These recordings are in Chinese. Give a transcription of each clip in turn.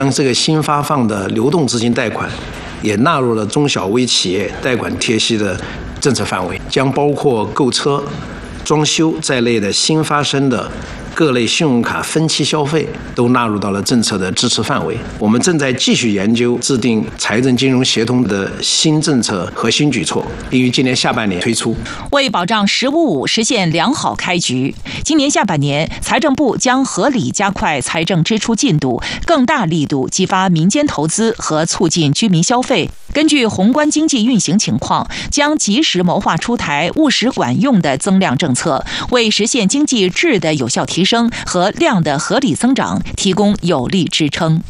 这个新发放的流动资金贷款也纳入了中小微企业贷款贴息的政策范围，将包括购车、装修在内的新发生的各类信用卡分期消费都纳入到了政策的支持范围。我们正在继续研究制定财政金融协同的新政策和新举措，并于今年下半年推出。 为保障“15+5”实现良好开局，今年下半年财政部将合理加快财政支出进度，更大力度激发民间投资和促进居民消费。根据宏观经济运行情况，将及时谋划出台务实管用的增量政策，为实现经济质的有效提升和量的合理增长提供有力支撑。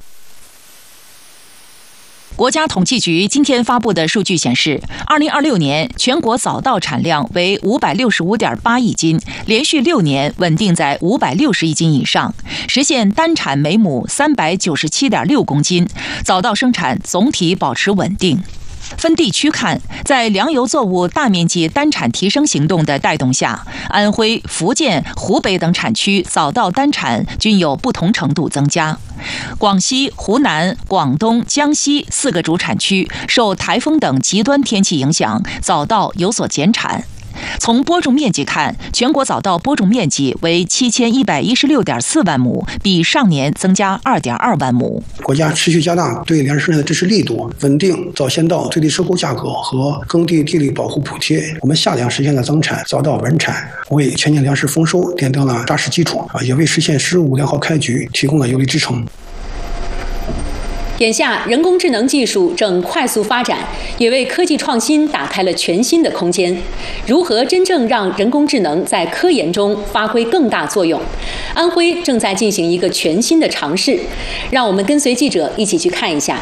国家统计局今天发布的数据显示，2026年全国早稻产量为565.8亿斤，连续6年稳定在560亿斤以上，实现单产每亩397.6公斤，早稻生产总体保持稳定。分地区看，在粮油作物大面积单产提升行动的带动下，安徽、福建、湖北等产区早稻单产均有不同程度增加。广西、湖南、广东、江西4个主产区受台风等极端天气影响，早稻有所减产。从播种面积看，全国早稻播种面积为7116.4万亩，比上年增加2.2万亩。 国家持续加大对粮食生产的支持力度，稳定早先稻最低收购价格和耕地地力保护补贴。我们夏粮实现了增产，早稻稳产，为全年粮食丰收奠定了扎实基础，也为实现“15+5”良好开局提供了有力支撑。 眼下，人工智能技术正快速发展，也为科技创新打开了全新的空间。如何真正让人工智能在科研中发挥更大作用？安徽正在进行一个全新的尝试，让我们跟随记者一起去看一下。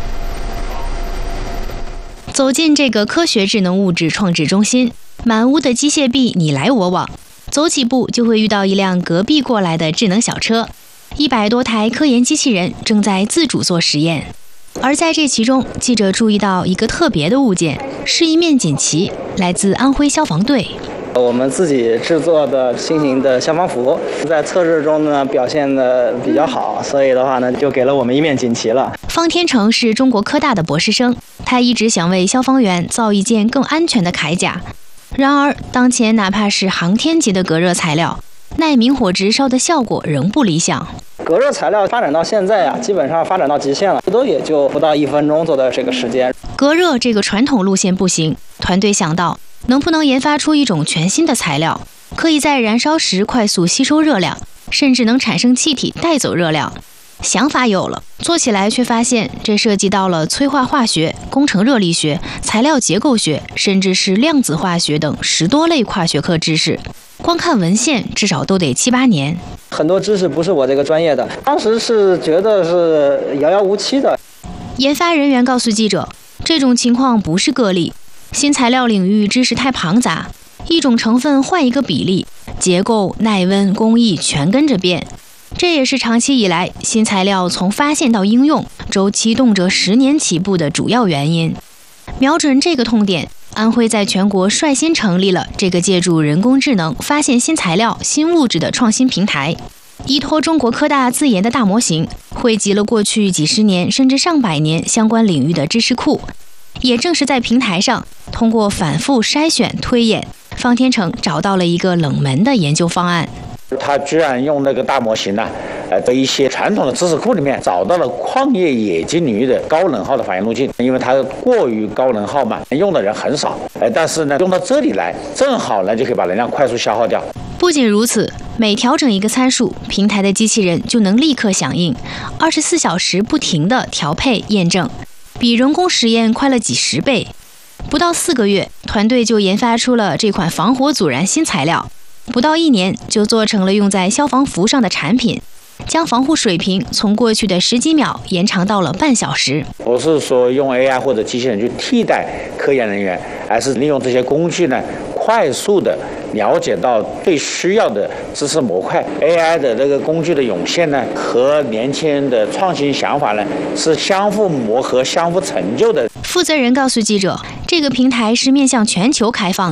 走进这个科学智能物质创制中心，满屋的机械臂你来我往，走几步就会遇到一辆隔壁过来的智能小车。100多台科研机器人正在自主做实验，而在这其中，记者注意到一个特别的物件，是一面锦旗，来自安徽消防队。 我们自己制作的新型的消防服，在测试中呢表现的比较好，所以的话呢，就给了我们一面锦旗了。 方天成是中国科大的博士生，他一直想为消防员造一件更安全的铠甲。然而，当前哪怕是航天级的隔热材料，耐明火直烧的效果仍不理想。 隔热材料发展到现在基本上发展到极限了，最多也就不到1分钟做的这个时间。 隔热这个传统路线不行，团队想到能不能研发出一种全新的材料，可以在燃烧时快速吸收热量，甚至能产生气体带走热量。想法有了，做起来却发现这涉及到了催化化学、工程热力学、材料结构学，甚至是量子化学等10多类跨学科知识。光看文献至少都得7、8年， 很多知识不是我这个专业的，当时是觉得是遥遥无期的。 研发人员告诉记者，这种情况不是个例，新材料领域知识太庞杂，一种成分换一个比例，结构、耐温、工艺全跟着变。这也是长期以来新材料从发现到应用周期动辄10年起步的主要原因。瞄准这个痛点，安徽在全国率先成立了这个借助人工智能发现新材料、新物质的创新平台，依托中国科大自研的大模型，汇集了过去几十年甚至上百年相关领域的知识库。也正是在平台上，通过反复筛选推演，方天成找到了一个冷门的研究方案。 他居然用那个大模型呢，在一些传统的知识库里面找到了矿业冶金领域的高能耗的反应路径，因为它过于高能耗嘛，用的人很少，但是呢，用到这里来，正好呢就可以把能量快速消耗掉。 不仅如此，每调整一个参数，平台的机器人就能立刻响应，24小时不停地调配验证，比人工实验快了几10倍。不到4个月，团队就研发出了这款防火阻燃新材料。不到1年就做成了用在消防服上的产品，将防护水平从过去的10几秒延长到了半小时。 不是说用 AI 或者机器人去替代科研人员，而是利用这些工具呢，快速的了解到最需要的知识模块。AI 的这个工具的涌现呢，和年轻人的创新想法呢，是相互磨合、相互成就的。 负责人告诉记者，这个平台是面向全球开放的，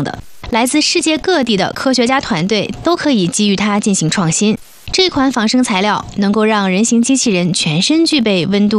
来自世界各地的科学家团队都可以基于它进行创新。这款仿生材料能够让人形机器人全身具备温度